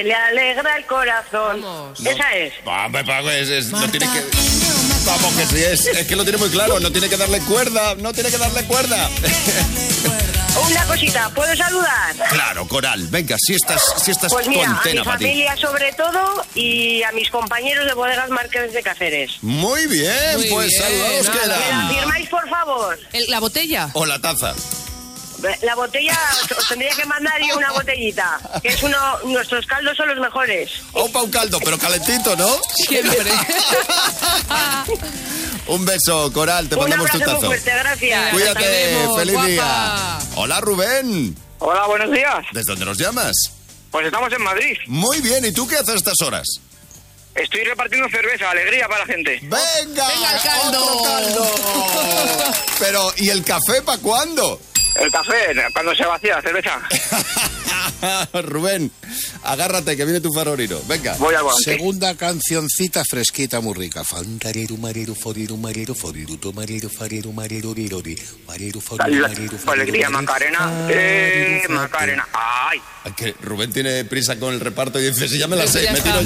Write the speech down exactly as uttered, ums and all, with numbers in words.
Le alegra el corazón. Vamos. Esa es. Vamos, es, es, no tiene que... Vamos que sí, es, es que lo tiene muy claro, no tiene que darle cuerda, no tiene que darle cuerda. Una cosita, ¿puedo saludar? Claro, Coral, venga, si estás, si estás pues mira, contena a mi para ti. familia sobre todo y a mis compañeros de Bodegas Márquez de Cáceres. Muy bien, muy pues bien, saludados ¿Me quedan. la firmáis, por favor? El, ¿La botella? O la taza. La botella, os tendría que mandar yo una botellita, que es uno, nuestros caldos son los mejores. Opa, un caldo, pero calentito, ¿no? Siempre. Un beso, Coral, te mandamos tu tazo. Un abrazo muy fuerte, gracias. Cuídate, vemos, feliz guapa. día. Hola, Rubén. Hola, buenos días. ¿Desde dónde nos llamas? Pues estamos en Madrid. Muy bien, ¿y tú qué haces a estas horas? Estoy repartiendo cerveza, alegría para la gente. ¡Venga! ¡Venga el caldo! ¡Otro caldo! Pero, ¿y el café para cuándo? El café, cuando se vacía la cerveza. Rubén, agárrate, que viene tu faroriro. Venga. Voy al volante. Segunda cancioncita fresquita, muy rica. Fantarero, marero, forero, marero, forero, tomarero, farero, marero, rirori. Marero, forero, marero, forero. Alegría, Macarena. Eh, Macarena. ¡Ay! Que Rubén tiene prisa con el reparto y dice, si ya me la sé, me tiro